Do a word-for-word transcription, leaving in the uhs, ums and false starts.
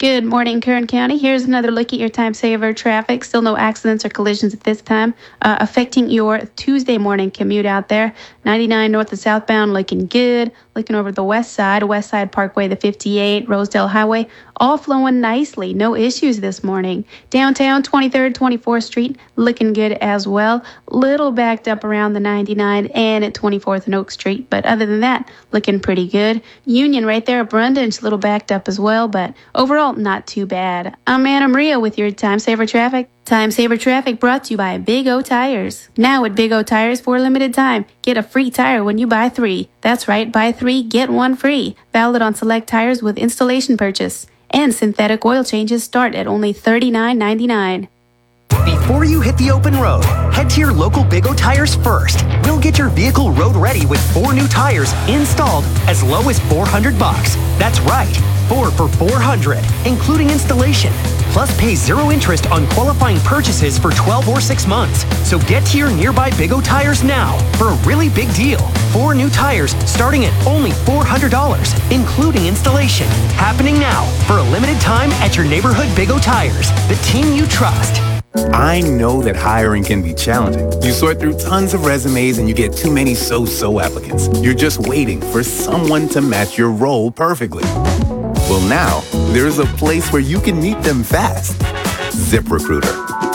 Good morning, Kern County. Here's another look at your time saver traffic. Still no accidents or collisions at this time uh, affecting your Tuesday morning commute out there. ninety-nine north to southbound looking good. Looking over the west side, West Side Parkway, the fifty-eight, Rosedale Highway, all flowing nicely. No issues this morning. Downtown, twenty-third, twenty-fourth Street, looking good as well. Little backed up around the ninety-nine and at twenty-fourth and Oak Street, but other than that, looking pretty good. Union right there at Brundage, a little backed up as well, but overall, not too bad. I'm Anna Maria with your Time Saver Traffic. Time Saver Traffic brought to you by Big O Tires. Now at Big O Tires for a limited time, get a free tire when you buy three. That's right, buy three, get one free. Valid on select tires with installation purchase. And synthetic oil changes start at only thirty-nine ninety-nine. Before you hit the open road, head to your local Big O Tires first. We'll get your vehicle road ready with four new tires installed as low as four hundred bucks. That's right, four for four hundred, including installation. Plus pay zero interest on qualifying purchases for twelve or six months. So get to your nearby Big O Tires now for a really big deal. Four new tires starting at only four hundred dollars, including installation. Happening now for a limited time at your neighborhood Big O Tires, the team you trust. I know that hiring can be challenging. You sort through tons of resumes and you get too many so-so applicants. You're just waiting for someone to match your role perfectly. Well, now, there's a place where you can meet them fast. ZipRecruiter.